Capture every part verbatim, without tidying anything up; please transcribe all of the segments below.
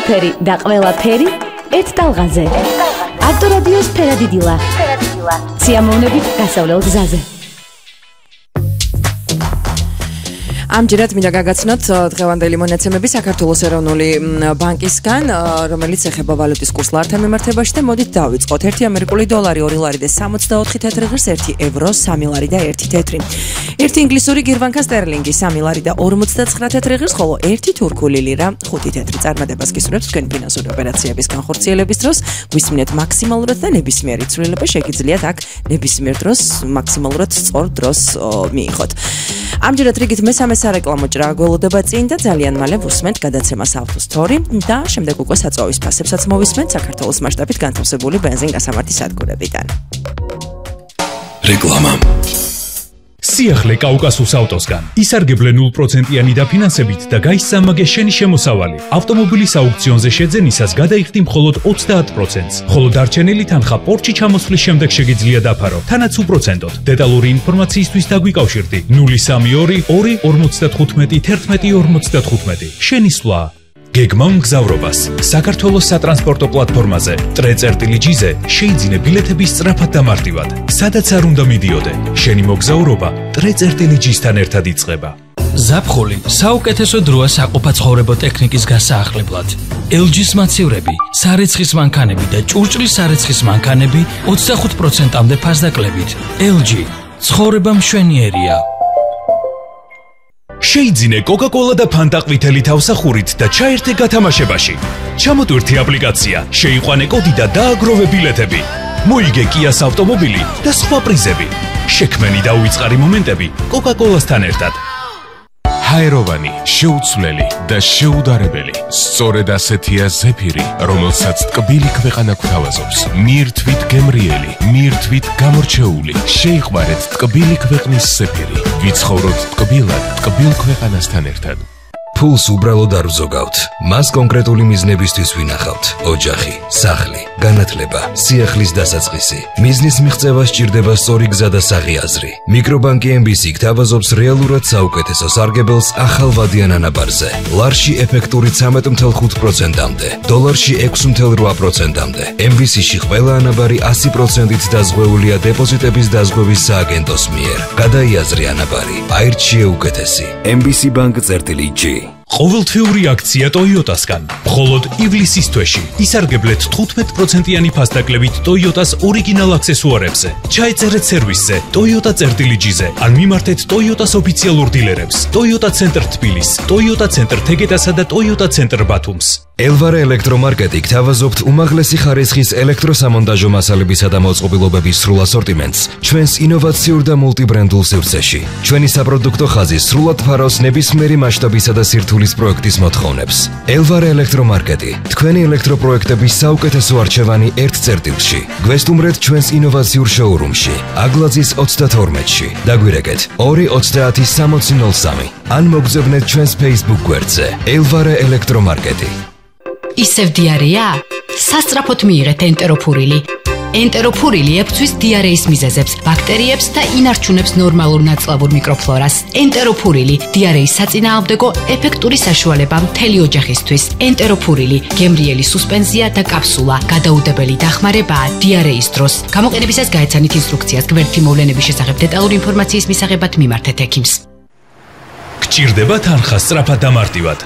ყველაფერი და ყველაფერი ერთ ტალღაზე. ავტორადიოს ფერადიდილა. სიამოვნებით გასავლელ გზაზე. ამჯერად მინდა გაგაცნოთ დღევანდელი მონაცემები საქართველოს ეროვნული ბანკისგან, რომელიც ეხება ვალუტის კურს ლართან მიმართებაში და მოდით დავიწყოთ. ერთი ამერიკული დოლარი ორი ლარი და სამოცდაოთხი თეთრი ღირს, ერთი ევრო სამი ლარი და ერთი თეთრი. ერთი ინგლისური გირვანკა სტერლინგი სამი ლარი და ორმოცდაცხრა თეთრი ღირს, ხოლო ერთი თურქული ლირა ხუთი თეთრი. წარმატებას გისურვებთ თქვენ ფინანსური ოპერაციების განხორციელების დროს, გვისმინეთ მაქსიმალურად და ნებისმიერი ცვლილება შეგიძლიათ აქ ნებისმიერ დროს მაქსიმალურად სწორ დროს მიიღოთ. ამჯერად რიგით მესამე სარეკლამო ჭრა გველოდება წინ და ძალიან მალე ვუსმენთ გადაცემას ავტოსტორი და შემდეგ უკვე საწვავის ფასებსაც მოვისმენთ საქართველოს მასშტაბით განთავსებული ბენზინ-გასამართი სადგურებიდან. რეკლამა. სიახლე კაუკასუს ავტოსგან. ისარგებლე ნულ პროცენტიანი დაფინანსებით და გაისწამაგე შენი შემოსავალი. ავტომობილის აუქციონზე შეძენისას გადაიხდი მხოლოდ ოცდაათ პროცენტს, ხოლო დარჩენილი თანხა პორტში ჩამოსვლის შემდეგ შეგიძლია დაფარო, თანაც უპროცენტოდ. დეტალური ინფორმაციისთვის დაგვიკავშირდი ნული სამი ორი ორი ორმოცდათხუთმეტი თერთმეტი ორმოცდათხუთმეტი. შენი სვლა. გეგმა მგზავრობას. საქართველოს სატრანსპორტო პლატფორმაზე ტრე-წერტილი-ჯიზე შეიძინე ბილეთების სწრაფად და მარტივად. სადაც არ უნდა მიდიოდე. შენი მოგზაურობა ტრე-წერტილი-ჯისთან ერთად იწყება. ზაფხული საუკეთესო დროა საყოფაცხოვრებო ტექნიკის გასაახლებლად. ელ ჯის მაცივრები, სარეცხის მანქანები და ჭურჭლის სარეცხის მანქანები ოცდახუთ პროცენტამდე ფასდაკლებით. ელ ჯი ცხოვრება მშვენიერია. შეიძინე კოკა-კოლა და ფანტა ყვითელი თავსახურით და ჩაერთე გათამაშებაში. ჩამოტვირთი აპლიკაცია, შეიყვანე კოდი და დააგროვე ბილეთები. მოიგე კიას ავტომობილი და სხვა პრიზები. შექმენი და უიწყარი მომენტები კოკა-კოლასთან ერთად. ჰაეროვანი, შეუცვლელი და შეუდარებელი. სწორედ ასეთია ზეფირი, რომელსაც ტკბილი ქვეყანა გვთავაზობს. მიირთვით გემრიელი, მიირთვით გამორჩეული. შეიყვარეთ ტკბილი ქვეყნის ზეფირი. ვიცხოვროთ ტკბილად, ტკბილ ქვეყანასთან ერთად. ფულს უბრალოდ არ ვზოგავთ. მას კონკრეტული მიზნებისთვის ვინახავთ. ოჯახი, სახლი, განათლება, სიახლის დასაწყისი. მიზნის მიღწევა სჭირდება სწორი გზა და საღი მიკრობანკი ემ ბი სი გთავაზობს რეალურად საუკეთესო სარგებელს ახალ ვადიან ანაბარზე. ლარში ეფექტური ცამეტ ათი ხუთი პროცენტამდე, დოლარში ექვსი ათი რვა პროცენტამდე. ემ ბი სი-ში ყველა ანაბარი ასი პროცენტით დაზღვეულია დეპოზიტების დაზღვევის სააგენტოს მიერ. გადაიაზრე ანაბარი, აირჩიე უკეთესი. ემ ბი სი ბანკ წერტილი ჯი. ყოველთვიური აქცია ტოიოტასგან. მხოლოდ ივლისის თვეში ისარგებლეთ თხუთმეტ პროცენტიანი ფასდაკლებით ტოიოტას ორიგინალ აქსესუარებზე. ჩაეწერეთ სერვისზე ტოიოტა წერტილი-ჯიზე ან მიმართეთ ტოიოტას ოფიციალურ დილერებს. ტოიოტა ცენტრ თბილის, ტოიოტა ცენტრ თეგეტასა და ტოიოტა ცენტრ ბათუმს. ელვარე ელექტრომარკეტი გთავაზობთ უმაღლესი ხარისხის ელექტროსამონტაჟო მასალებისა და მოწყობილობების სრულ ასორტიმენტს ჩვენს ინოვაციურ და მულტიბრენდულ სივრცეში. ჩვენი საპროდუქტო ხაზი სრულად ფარავს ნებისმიერი მასშტაბისა და სირთულის პროექტის მოთხოვნებს. ელვარე ელექტრომარკეტი, თქვენი ელექტროპროექტების საუკეთესო არჩევანი ერთ წერტილში. გვესტუმრეთ ჩვენს ინოვაციურ შოურუმში, აგლაძის ოცდათორმეტში. დაგვირეკეთ ორი ოცდაათი სამოცი ნული სამი ან მოგზავნეთ ჩვენს Facebook გვერდზე ელვარე ელექტრომარკეტი. ისევ დიარეა? სასწრაფოდ მიიღეთ ენტეროფურილი. ენტეროფურილი ებწვის დიარეის მიზეზებს, ბაქტერიებს და ინარჩუნებს ნორმალურ ნაწლავურ მიკროფლორას. ენტეროფურილი დიარეის საწინააღმდეგო ეფექტური საშუალება მთელი ოჯახისთვის. ენტეროფურილი გემრიელი სუსპენზია და კაფსულა, გადაუდებელი დახმარებაა დიარეის დროს. გამოყენებისას გაეცანით ინსტრუქციას. გვერდითი მოვლენების შესახებ დეტალური ინფორმაციის მისაღებად მიმართეთ ექიმს. გჭირდება თანხა სწრაფად და მარტივად.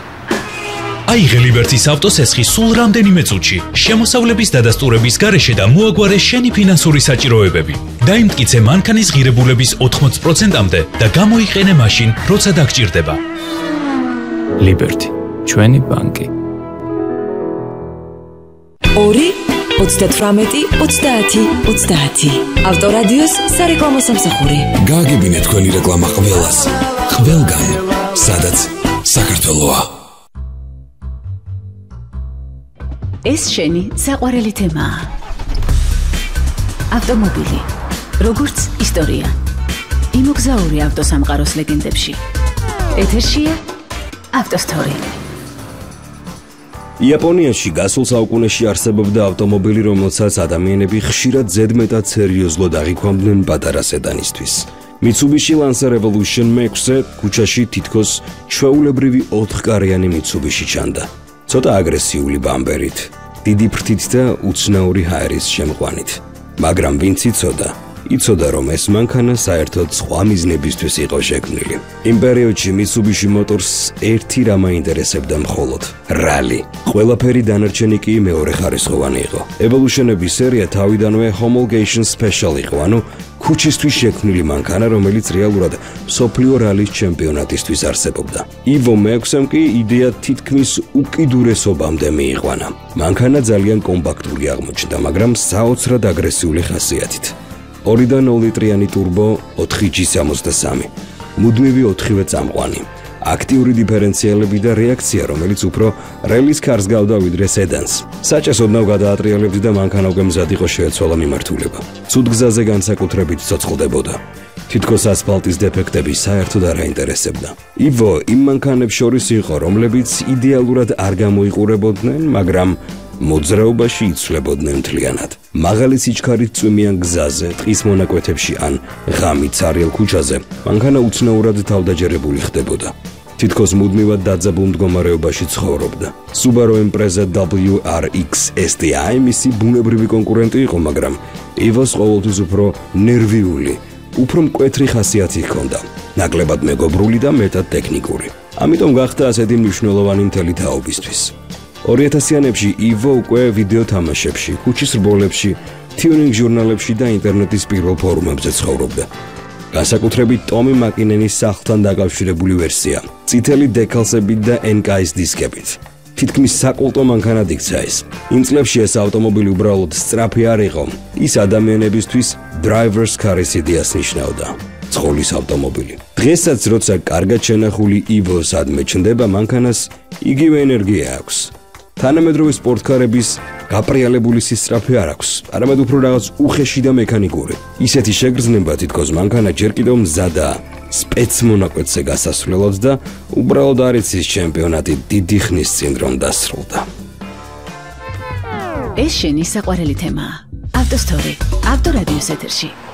აიღე ლიბერტის ავტოსესხი სულ რამდენიმე წუთში. შემოსავლების დადასტურების გარეშე და მოაგვარე შენი ფინანსური საჭიროებები. დაიმტკიცე მანქანის ღირებულების ოთხმოცი პროცენტამდე და გამოიყენე მაშინ, როცა დაგჭირდება. ლიბერტი, ჩვენი ბანკი. ორი ოცდათვრამეტი ოცდაათი ოცდაათი. ავტორადიოს სარეკლამო სამსახური. გააგებინე თქვენი რეკლამა ყველას. ყველგან, სადაც საქართველოა. ეს შენი საყვარელი თემაა. ავტომობილი, როგორც ისტორია. იმოგზაური ავტოსამყაროს ლეგენდებში. ეთერშია ავტოსტორი. იაპონიაში გასულ საუკუნეში არსებობდა ავტომობილი, რომელსაც ადამიანები ხშირად ზედმეტად სერიოზულად აღიქვამდნენ პატარა სედანისთვის. Mitsubishi Lancer Evolution მეექვსე ქუჩაში თითქოს ჩვეულებრივი ოთხკარიანი Mitsubishi ჩანდა. ცოტა აგრესიული ბამბერით, დიდი ფრთით და უცნაური ჰაერის შემყვანით. მაგრამ ვინც იცოდა, იცოდა რომ ეს მანქანა საერთოდ სხვა მიზნებისთვის იყო შექმნილი. იმ პერიოდში Mitsubishi Motors ერთი რამ აინტერესებდა მხოლოდ რალი. ყველაფერი დანარჩენი კი მეორეხარისხოვანი იყო. Evolution-ების სერია თავიდანვე homologation special იყო, ანუ ქუჩისთვის შექმნილი მანქანა, რომელიც რეალურად მსოფლიო რალის ჩემპიონატისთვის არსებობდა. Evo მეექვსემ კი იდეა თითქმის უკიდურესობამდე მიიყვანა. მანქანა ძალიან კომპაქტური აღმოჩნდა, მაგრამ საოცრად აგრესიული ხასიათით. ორიდან ნულ ლიტრიანი ტურბო ოთხი ჯი სამოცდასამი, მუდმივი ოთხივე წამყვანი, აქტიური დიფერენციალები და რეაქცია, რომელიც უფრო რელის კარს გავდა ვიდრე სედანს. საჭეს ოდნავ გადაატრიალებდა და მანქანა უკვე მზად იყო შეეცვალა მიმართულება. ცუდ გზაზე განსაკუთრებით ცოცხლდებოდა. თითქოს ასფალტის დეფექტები საერთოდ არ აინტერესებდა. Evo იმ მანქანებს შორის იყო, რომლებიც იდეალურად არ გამოიყურებოდნენ, მაგრამ მოძრაობაში იცვლებოდნენ მთლიანად. მაღალი სიჩქარით წვიმიან გზაზე, ტყის მონაკვეთებში ან ღამით ცარიელ ქუჩაზე, მანქანა უცნაურად თავდაჯერებული ხდებოდა. თითქოს მუდმივად დაძაბულ მდგომარეობაში ცხოვრობდა. Subaru Impreza W R X S T I მისი ბუნებრივი კონკურენტი იყო, მაგრამ Evo-ს ყოველთვის უფრო ნერვიული, უფრო მკვეთრი ხასიათი ჰქონდა, ნაკლებად მეგობრული და მეტად ტექნიკური. ამიტომ გახდა ასეთი მნიშვნელოვანი მთელი თაობისთვის. ორი ათასიანებში Evo უკვე ვიდეო თამაშებში, ქუჩის რბოლებში, 튜닝 ჟურნალებში და ინტერნეტის პირველ ფორუმებზე ცხოვრობდა. განსაკუთრებით ტომი მაკინენის სახლთან დაკავშირებული ვერსია, წითელი დეკალსებით და ენ კეი ეს დისკებით. თითქმის საკულტო მანქანად იქცა ეს. იმ წლებში ეს ავტომობილი უბრალოდ სწრაფი არ იყო, ის ადამიანებისთვის driver's car-ის იდეას ნიშნავდა. ცხოვლის ავტომობილი. დღესაც როცა კარგად შენახული Evo სადმე ჩნდება, მანქანას იგივე ენერგია აქვს. თანამედროვე სპორტკარების გაპრიალებული სისწრაფე არ აქვს, არამედ უფრო რაღაც უხეში და მექანიკური. ისეთი შეგრძნება თითქოს მანქანა ჯერ კიდევ მზადაა სპეცმონაკვეთზე გასასვლელად და უბრალოდ არ იცის ჩემპიონატი დიდი ხნის წინ რომ დასრულდა. ეს შენი საყვარელი თემაა. ავტოსტორი, ავტორადიოს ეთერში.